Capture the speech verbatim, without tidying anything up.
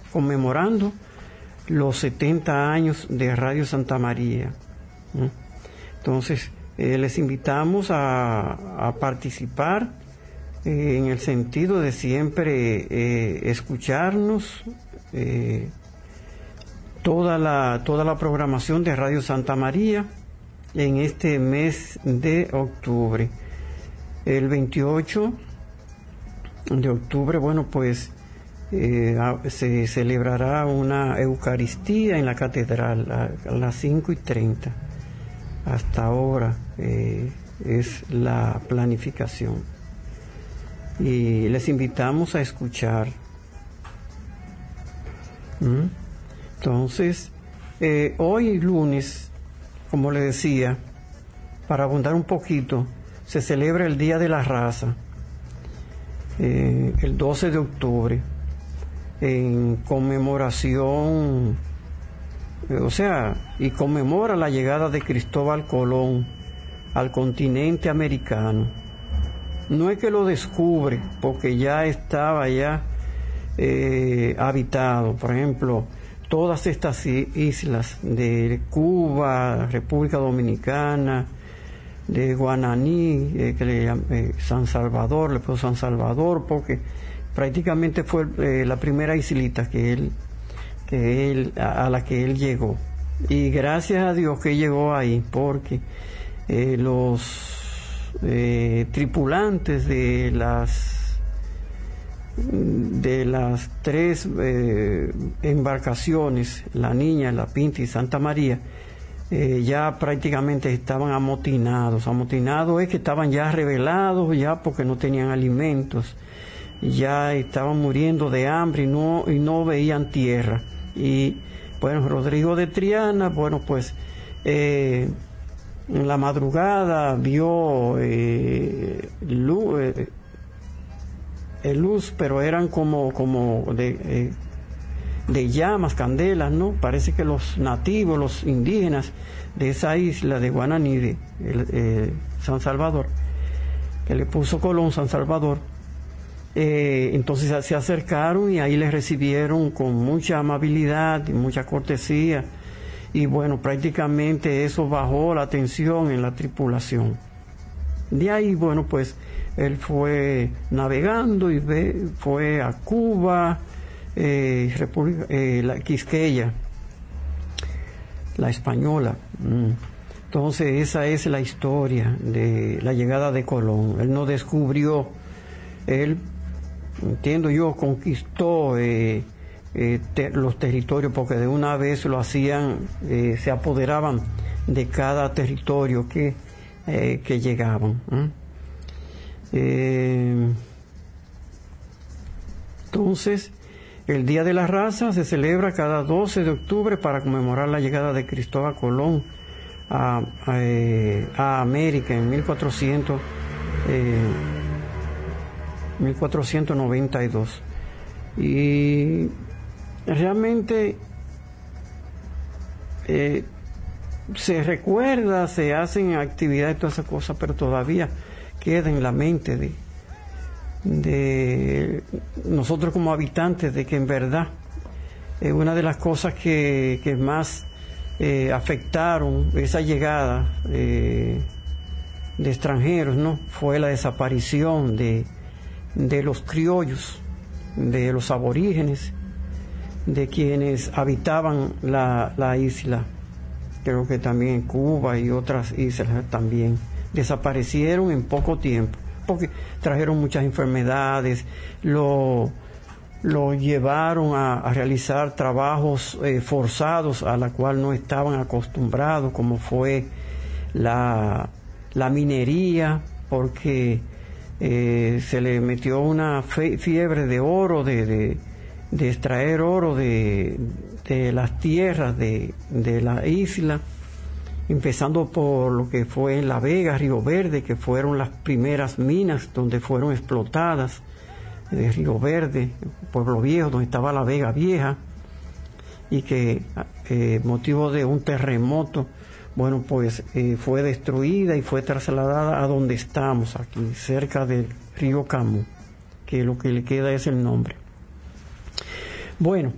conmemorando los setenta años de Radio Santa María. ¿Mm? Entonces, eh, les invitamos a, a participar eh, en el sentido de siempre eh, escucharnos eh, toda la, toda la programación de Radio Santa María en este mes de octubre. El veintiocho de octubre, bueno, pues eh, se celebrará una Eucaristía en la catedral a, a las cinco y treinta. Hasta ahora eh, es la planificación. Y les invitamos a escuchar. ¿Mm? Entonces, eh, hoy lunes, como le decía, para abundar un poquito, se celebra el Día de la Raza, eh, el doce de octubre, en conmemoración, o sea, y conmemora la llegada de Cristóbal Colón al continente americano. No es que lo descubre, porque ya estaba ya eh, habitado. Por ejemplo, todas estas islas de Cuba, República Dominicana, de Guananí, eh, que le llaman eh, San Salvador, le puso San Salvador, porque prácticamente fue eh, la primera islita que él que él, a la que él llegó. Y gracias a Dios que llegó ahí, porque eh, los eh, tripulantes de las de las tres eh, embarcaciones, la Niña, la Pinta y Santa María, eh, ya prácticamente estaban amotinados. Amotinados es que estaban ya rebelados, ya porque no tenían alimentos, ya estaban muriendo de hambre y no, y no veían tierra. Y bueno, Rodrigo de Triana, bueno, pues eh, en la madrugada vio eh, luz, eh, luz, pero eran como, como de, eh, de llamas, candelas, ¿no? Parece que los nativos, los indígenas de esa isla de Guananí, de eh, San Salvador, que le puso Colón, San Salvador, Eh, entonces se acercaron y ahí les recibieron con mucha amabilidad y mucha cortesía, y bueno, prácticamente eso bajó la tensión en la tripulación. De ahí, bueno, pues él fue navegando y ve, fue a Cuba, eh, República, eh, la Quisqueya, la Española. Entonces esa es la historia de la llegada de Colón. Él no descubrió, él, entiendo yo, conquistó eh, eh, te, los territorios, porque de una vez lo hacían, eh, se apoderaban de cada territorio que, eh, que llegaban. ¿eh? Eh, entonces, el Día de la Raza se celebra cada doce de octubre para conmemorar la llegada de Cristóbal Colón a, a, eh, a América en mil cuatrocientos, eh, mil cuatrocientos noventa y dos. Y realmente eh, se recuerda, se hacen actividades, todas esas cosas, pero todavía queda en la mente de, de nosotros como habitantes, de que en verdad eh, una de las cosas que, que más eh, afectaron esa llegada eh, de extranjeros, ¿no?, fue la desaparición de de los criollos, de los aborígenes, de quienes habitaban la, la isla. Creo que también en Cuba y otras islas también desaparecieron en poco tiempo, porque trajeron muchas enfermedades, lo, lo llevaron a, a realizar trabajos eh, forzados a la cual no estaban acostumbrados, como fue la, la minería, porque Eh, se le metió una fe, fiebre de oro, de, de, de extraer oro de, de las tierras de, de la isla, empezando por lo que fue La Vega, Río Verde, que fueron las primeras minas donde fueron explotadas, de Río Verde, Pueblo Viejo, donde estaba La Vega Vieja, y que eh, motivo de un terremoto, bueno, pues eh, fue destruida y fue trasladada a donde estamos, aquí, cerca del río Camu, que lo que le queda es el nombre. Bueno,